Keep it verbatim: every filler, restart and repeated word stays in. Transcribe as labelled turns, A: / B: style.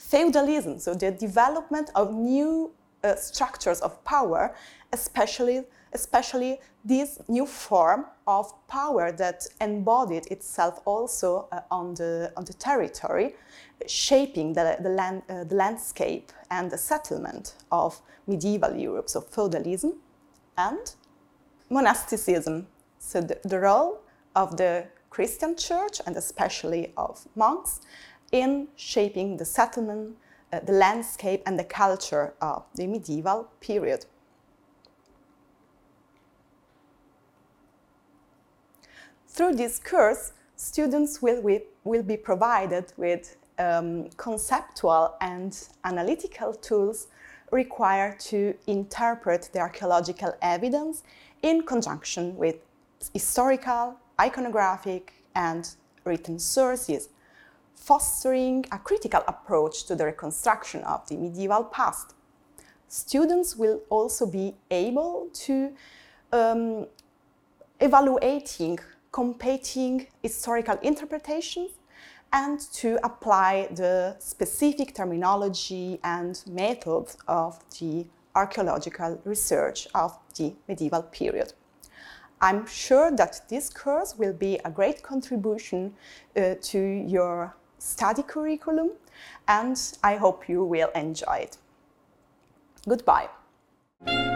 A: feudalism, so the development of new uh, structures of power, especially, especially this new form of power that embodied itself also uh, on, the, on the territory, shaping the, the, land, uh, the landscape and the settlement of medieval Europe, so feudalism and monasticism, so the, the role of the Christian church and especially of monks in shaping the settlement, uh, the landscape and the culture of the medieval period. Through this course, students will, we, will be provided with um, conceptual and analytical tools required to interpret the archaeological evidence in conjunction with historical, iconographic, and written sources, fostering a critical approach to the reconstruction of the medieval past. Students will also be able to um, evaluating competing historical interpretations and to apply the specific terminology and methods of the archaeological research of the medieval period. I'm sure that this course will be a great contribution uh, to your study curriculum, and I hope you will enjoy it. Goodbye.